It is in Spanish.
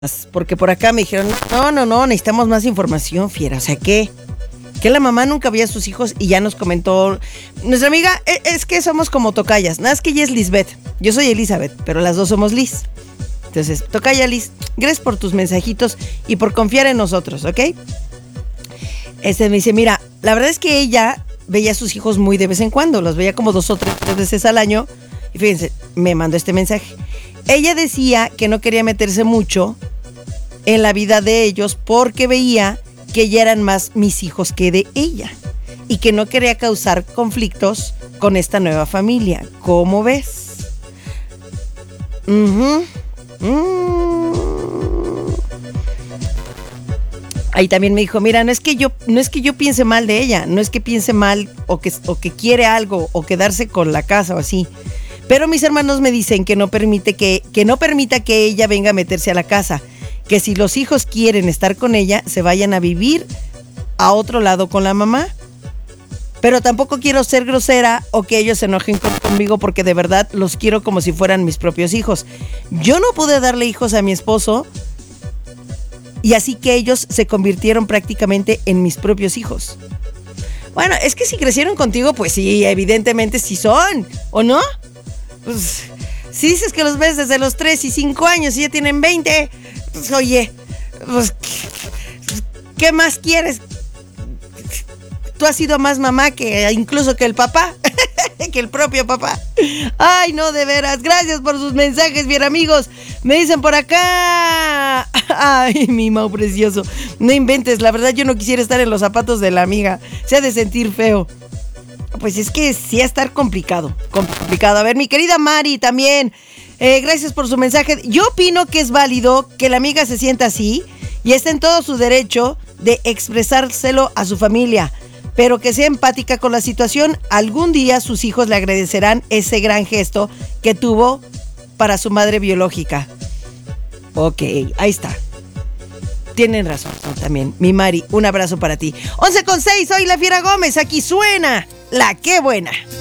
Porque por acá me dijeron, no, necesitamos más información, fiera. O sea, ¿qué? Que la mamá nunca veía a sus hijos y ya nos comentó. Nuestra amiga, es que somos como tocayas. Nada, es que ella es Lisbeth. Yo soy Elizabeth, pero las dos somos Liz. Entonces, tocaya Liz, gracias por tus mensajitos y por confiar en nosotros, ¿ok? Me dice, mira, la verdad es que ella veía a sus hijos muy de vez en cuando. Los veía como 2 o 3 veces al año. Y fíjense, me mandó este mensaje. Ella decía que no quería meterse mucho en la vida de ellos porque veía que ya eran más mis hijos que de ella y que no quería causar conflictos con esta nueva familia. ¿Cómo ves? Ahí también me dijo, mira, no es que yo piense mal de ella, no es que piense mal o que quiere algo o quedarse con la casa o así. Pero mis hermanos me dicen que no permita que ella venga a meterse a la casa, que si los hijos quieren estar con ella, se vayan a vivir a otro lado con la mamá. Pero tampoco quiero ser grosera o que ellos se enojen conmigo porque de verdad los quiero como si fueran mis propios hijos. Yo no pude darle hijos a mi esposo y así que ellos se convirtieron prácticamente en mis propios hijos. Bueno, es que si crecieron contigo, pues sí, evidentemente sí son, ¿o no? Pues, si dices que los ves desde los 3 y 5 años y ya tienen 20, pues oye, pues, ¿qué más quieres? Tú has sido más mamá que incluso que el papá, que el propio papá. Ay, no, de veras, gracias por sus mensajes, bien amigos. Me dicen por acá. Ay, mi Mau precioso, no inventes, la verdad yo no quisiera estar en los zapatos de la amiga, se ha de sentir feo. Pues es que sí va a estar complicado. A ver, mi querida Mari también, gracias por su mensaje. Yo opino que es válido que la amiga se sienta así y está en todo su derecho de expresárselo a su familia, pero que sea empática con la situación. Algún día sus hijos le agradecerán ese gran gesto que tuvo para su madre biológica. Ok, ahí está. Tienen razón también, mi Mari, un abrazo para ti. 11:06, soy la Fiera Gómez, aquí suena La Qué Buena.